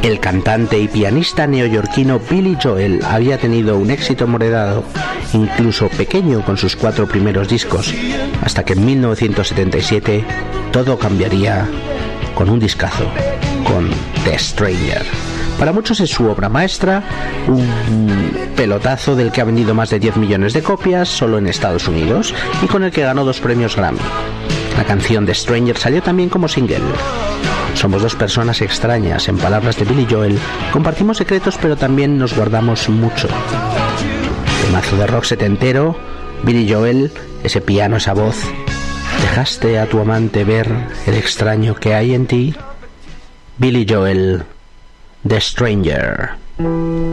El cantante y pianista neoyorquino Billy Joel había tenido un éxito moderado, incluso pequeño, con sus 4 primeros discos, hasta que en 1977 todo cambiaría con un discazo, con The Stranger. Para muchos es su obra maestra, un pelotazo del que ha vendido más de 10 millones de copias solo en Estados Unidos y con el que ganó 2 premios Grammy. La canción The Stranger salió también como single. Somos 2 personas extrañas, en palabras de Billy Joel. Compartimos secretos, pero también nos guardamos mucho. Temazo de rock setentero, Billy Joel, ese piano, esa voz. ¿Dejaste a tu amante ver el extraño que hay en ti? Billy Joel, The Stranger.